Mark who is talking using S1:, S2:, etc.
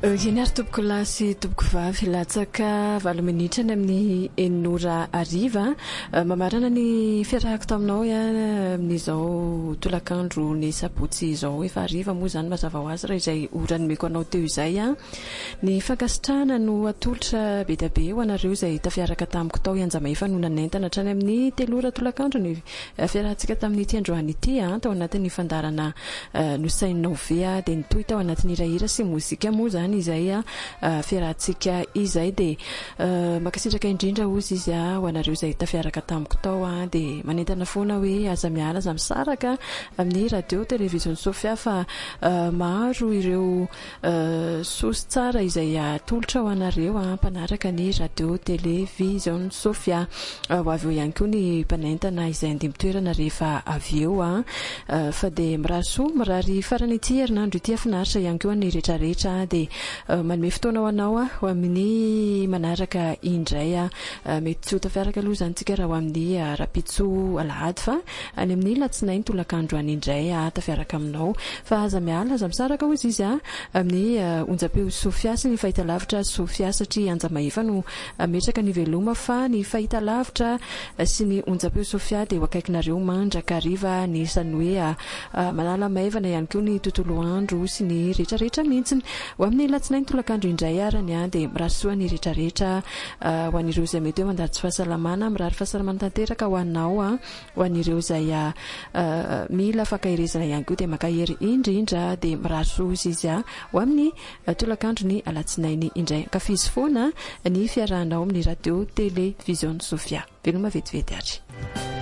S1: Genary toboko lasy toboko vavy latsaka 20 minitra amin'ny enora ariva mamarana ny fiarahako taminao amin'izao tolakandro ny sabotsy izao efa ariva moa zany mazava ho azy raha izay orany meko anao teo izay ny fankasitrahana no atolotra be dia be ho anareo izay tafiaraka tamiko tao ianjama efa nonanentana hatrany amin'ny 3 ora tolakandro ny fiarahantsika tamin'ity androany ity tao anatin'ny fandarana Nosainao Vea dia nitoy tao anatin'ny hira sy mozika moa zany izay fiarahantsika izay dia makasitraka indrindra ozy izy ho anareo izay tafiaraka tamiko tao dia manentana foana hoe aza miala aza misaraka amin'ny radio télévision Sofia fa maro ireo sosy tsara izay atolotra ho anareo mpanaraka ny radio télévision Sofia ho avy eo ihany koa ny mpanentana izay andimy toerana rehefa avy eo fa dia mirary farany ity herinandro ity afinaritra ihany koa ny rehetrarehetra dia manome fotoana ho anao ho amin'ny manaraka indray mety tsy ho tafiaraka aloha zany tsika raha ho amin'ny rapitso alahady fa any amin'ny latsinainy tolakandro any indray tafiaraka aminao fa aza miala aza misaraka hozy izy amin'ny onjapeo Sofia sy ny fahitalavitra Sofia satria anjama efa no metraka ny veloma fa ny fahitalavitra sy ny onjapeo Sofia dia ho akaikinareo mandraka hariva ny isany hoe manala maivana ihany koa ny tontolo andro sy ny rehetrarehetra mihitsy ho amin'ny latsinainy tolakandro indray arany dia mirasoa ny rehetrarehetra ho an'ireo izay mety hoe mandady fahasalamana mirary fahasalamana tanteraka ho anao ho an'ireo izay mila fankahirezana ihany koa dia makahery indrindra dia mirasoa izy ho amin'ny tolakandro ny latsinainy indray kafizy foana ny fiarahanao amin'ny radio télévision Sofia veloma vetivety ary